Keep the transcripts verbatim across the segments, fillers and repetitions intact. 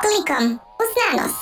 Klikom u znanost.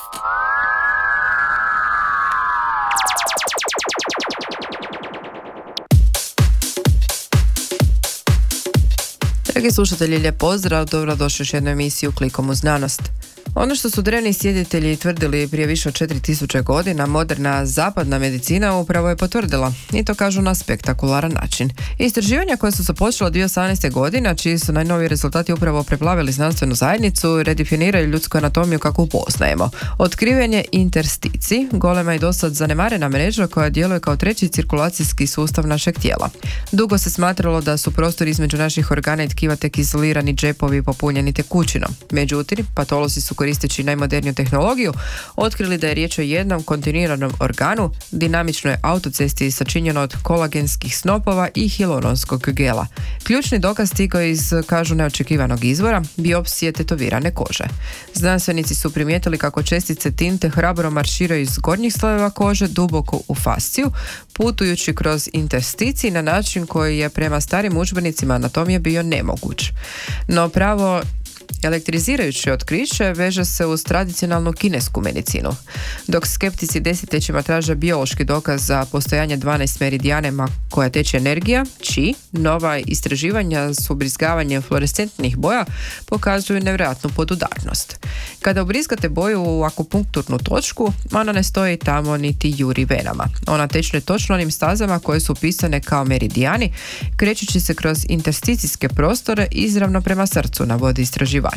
Dragi slušatelji, lijep pozdrav, dobrodošli u još jednu emisiju Klikom u znanost. Ono što su drevni sjeditelji tvrdili prije više od četiri tisuće godina, moderna zapadna medicina upravo je potvrdila, i to kažu na spektakularan način. Istraživanja koja su se počela dvije tisuće osamnaeste. godine, čiji su najnoviji rezultati upravo preplavili znanstvenu zajednicu, redefiniraju ljudsku anatomiju kako poznajemo. Otkriven je interstici, golema i dosad zanemarena mreža koja djeluje kao treći cirkulacijski sustav našeg tijela. Dugo se smatralo da su prostori između naših organa i tkiva tek izolirani džepovi popunjeni tekućinom. Međutim, patolozi su koristeći najmoderniju tehnologiju otkrili da je riječ o jednom kontinuiranom organu, dinamičnoj autocesti sačinjeno od kolagenskih snopova i hialuronskog gela. Ključni dokaz stigao iz, kažu, neočekivanog izvora, biopsije tetovirane kože. Znanstvenici su primijetili kako čestice tinte hrabro marširaju iz gornjih slojeva kože duboko u fasciju, putujući kroz interstici na način koji je prema starim udžbenicima anatomije bio nemoguć. No pravo elektrizirajuće otkriće veže se uz tradicionalnu kinesku medicinu. Dok skeptici desetljećima traže biološki dokaz za postojanje dvanaest meridijanema koja teče energija, či nova istraživanja s ubrizgavanjem fluorescentnih boja pokazuju nevjerojatnu podudarnost. Kada ubrizgate boju u akupunkturnu točku, ona ne stoji tamo niti juri venama. Ona teče točno onim stazama koje su upisane kao meridijani, krećući se kroz intersticijske prostore izravno prema srcu, navodi istraživači.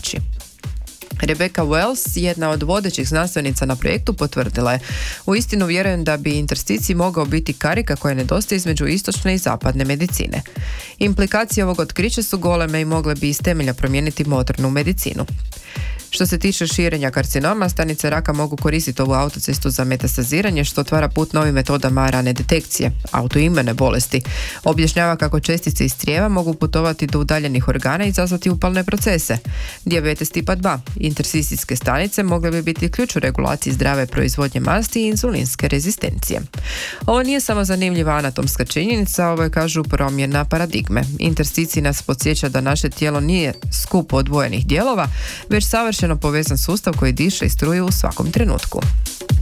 Rebecca Wells, jedna od vodećih znanstvenica na projektu, potvrdila je: uistinu vjerujem da bi interstici mogao biti karika koja nedostaje između istočne i zapadne medicine. Implikacije ovog otkrića su goleme i mogle bi iz temelja promijeniti modernu medicinu. Što se tiče širenja karcinoma, stanice raka mogu koristiti ovu autocestu za metastaziranje, što otvara put novim metodama rane detekcije, autoimune bolesti. Objašnjava kako čestice iz crijeva mogu putovati do udaljenih organa i izazvati upalne procese. Dijabetes tipa dva, intersticijske stanice mogle bi biti ključ u regulaciji zdrave proizvodnje masti i inzulinske rezistencije. Ovo nije samo zanimljiva anatomska činjenica, ovo je, kažu, promjena paradigme. Interstici nas podsjeća da naše tijelo nije skup odvojenih dijelova, već savršeno povezan sustav koji diše i struje u svakom trenutku.